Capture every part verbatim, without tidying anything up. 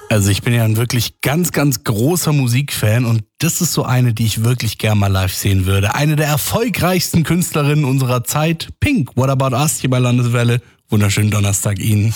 Also ich bin ja ein wirklich ganz, ganz großer Musikfan und das ist so eine, die ich wirklich gern mal live sehen würde. Eine der erfolgreichsten Künstlerinnen unserer Zeit, Pink. What About Us hier bei Landeswelle. Wunderschönen Donnerstag Ihnen.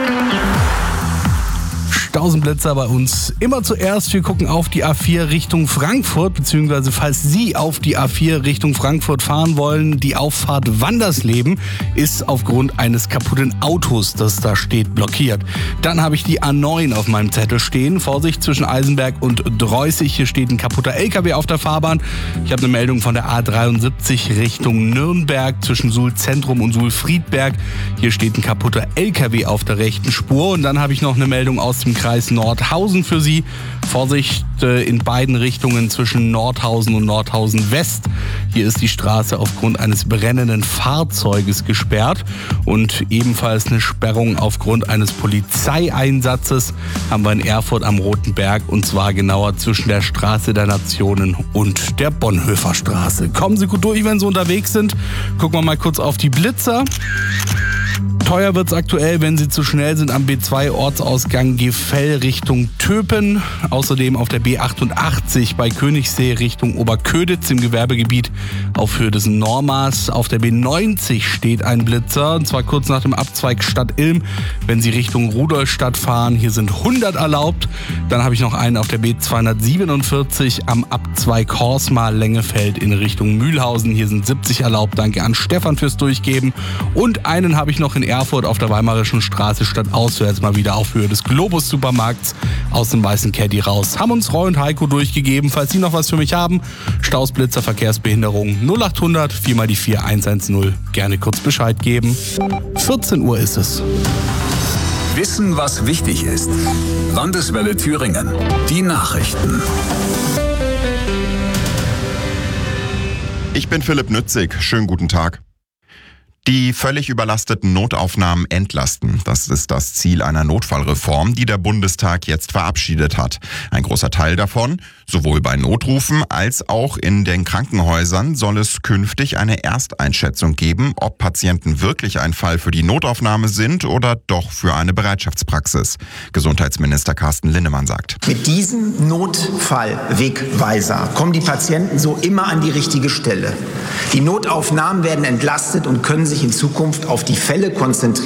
Stausenblitzer bei uns immer zuerst. Wir gucken auf die A vier Richtung Frankfurt, beziehungsweise falls Sie auf die A vier Richtung Frankfurt fahren wollen, die Auffahrt Wandersleben ist aufgrund eines kaputten Autos, das da steht, blockiert. Dann habe ich die A neun auf meinem Zettel stehen. Vorsicht zwischen Eisenberg und Dreußig. Hier steht ein kaputter L K W auf der Fahrbahn. Ich habe eine Meldung von der A dreiundsiebzig Richtung Nürnberg zwischen Suhl Zentrum und Suhl Friedberg. Hier steht ein kaputter L K W auf der rechten Spur. Und dann habe ich noch eine Meldung aus dem Kreis Nordhausen für Sie. Vorsicht äh, in beiden Richtungen zwischen Nordhausen und Nordhausen West. Hier ist die Straße aufgrund eines brennenden Fahrzeuges gesperrt. Und ebenfalls eine Sperrung aufgrund eines Polizeieinsatzes haben wir in Erfurt am Roten Berg. Und zwar genauer zwischen der Straße der Nationen und der Bonhoeffer Straße. Kommen Sie gut durch, wenn Sie unterwegs sind. Gucken wir mal kurz auf die Blitzer. Teuer wird's aktuell, wenn Sie zu schnell sind am B zwei Ortsausgang Gefell Richtung Töpen. Außerdem auf der B achtundachtzig bei Königssee Richtung Oberköditz im Gewerbegebiet auf Höhe des Normas. Auf der B neunzig steht ein Blitzer, und zwar kurz nach dem Abzweig Stadt-Ilm. Wenn Sie Richtung Rudolstadt fahren, hier sind hundert erlaubt. Dann habe ich noch einen auf der B zweihundertsiebenundvierzig am Abzweig Horsmar-Lengefeld in Richtung Mühlhausen. Hier sind siebzig erlaubt. Danke an Stefan fürs Durchgeben. Und einen habe ich noch in Erfurt auf der Weimarischen Straße stadtauswärts mal wieder auf Höhe des Globus-Supermarkts aus dem weißen Caddy raus. Haben uns Roy und Heiko durchgegeben. Falls Sie noch was für mich haben, Staus, Blitzer, Verkehrsbehinderung null acht hundert vier mal die vier eins eins null. Gerne kurz Bescheid geben. vierzehn Uhr ist es. Wissen, was wichtig ist. Landeswelle Thüringen. Die Nachrichten. Ich bin Philipp Nützig. Schönen guten Tag. Die völlig überlasteten Notaufnahmen entlasten. Das ist das Ziel einer Notfallreform, die der Bundestag jetzt verabschiedet hat. Ein großer Teil davon, sowohl bei Notrufen als auch in den Krankenhäusern, soll es künftig eine Ersteinschätzung geben, ob Patienten wirklich ein Fall für die Notaufnahme sind oder doch für eine Bereitschaftspraxis. Gesundheitsminister Carsten Linnemann sagt: Mit diesem Notfallwegweiser kommen die Patienten so immer an die richtige Stelle. Die Notaufnahmen werden entlastet und können sich in Zukunft auf die Fälle konzentrieren,